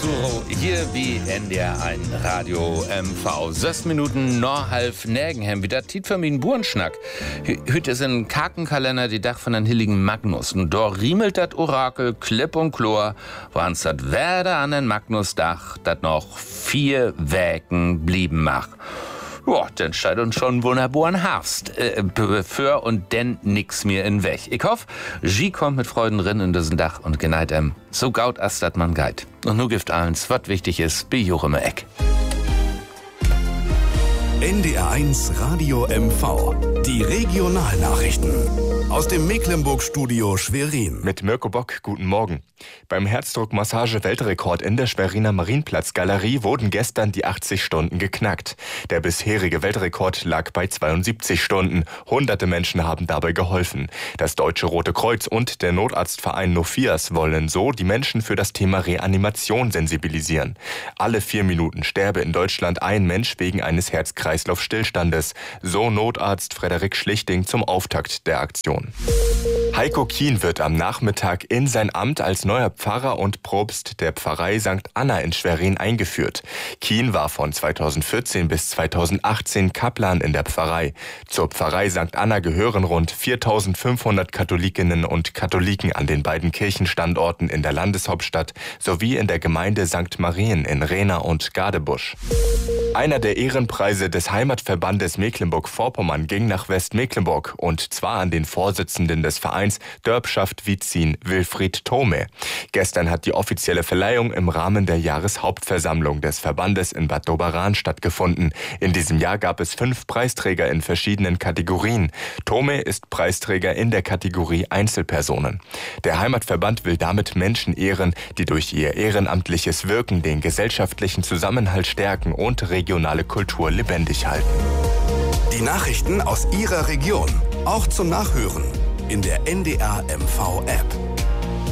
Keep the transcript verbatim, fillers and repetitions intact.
Suro, hier wie N D R eins Radio M V. Sechs Minuten noch halb Nägenhem, wieder Tiet für mich Burenschnack. Heute ist ein Kakenkalender die Dach von den Heiligen Magnus. Und dort riemelt das Orakel Klipp und Chlor, waren's dat Werde an den Magnusdach, dat noch vier Wägen blieben mach. Ja, dann steht uns schon wunderbaren Herbst äh, für und denn nix mehr in Weg. Ich hoffe, G kommt mit Freuden rin in diesen Dach und geneit em so gaut as dat man geit. Und nu gibt eins, was wichtig ist, bei Jochem Eck. N D R eins Radio M V. Die Regionalnachrichten. Aus dem Mecklenburg-Studio Schwerin. Mit Mirko Bock, guten Morgen. Beim Herzdruck-Massage-Weltrekord in der Schweriner Marienplatz-Galerie wurden gestern die achtzig Stunden geknackt. Der bisherige Weltrekord lag bei zweiundsiebzig Stunden. Hunderte Menschen haben dabei geholfen. Das Deutsche Rote Kreuz und der Notarztverein Nofias wollen so die Menschen für das Thema Reanimation sensibilisieren. Alle vier Minuten sterbe in Deutschland ein Mensch wegen eines Herz-Kreislauf-Stillstandes. So Notarzt Frederik Schlichting zum Auftakt der Aktion. Heiko Kien wird am Nachmittag in sein Amt als neuer Pfarrer und Propst der Pfarrei Sankt Anna in Schwerin eingeführt. Kien war von zweitausendvierzehn bis zweitausendachtzehn Kaplan in der Pfarrei. Zur Pfarrei Sankt Anna gehören rund viertausendfünfhundert Katholikinnen und Katholiken an den beiden Kirchenstandorten in der Landeshauptstadt sowie in der Gemeinde Sankt Marien in Rehna und Gadebusch. Einer der Ehrenpreise des Heimatverbandes Mecklenburg-Vorpommern ging nach Westmecklenburg und zwar an den Vorsitzenden des Vereins Dörbschaft Wietzin, Wilfried Thome. Gestern hat die offizielle Verleihung im Rahmen der Jahreshauptversammlung des Verbandes in Bad Doberan stattgefunden. In diesem Jahr gab es fünf Preisträger in verschiedenen Kategorien. Thome ist Preisträger in der Kategorie Einzelpersonen. Der Heimatverband will damit Menschen ehren, die durch ihr ehrenamtliches Wirken den gesellschaftlichen Zusammenhalt stärken und regionale Kultur lebendig halten. Die Nachrichten aus Ihrer Region, auch zum Nachhören in der N D R M V App.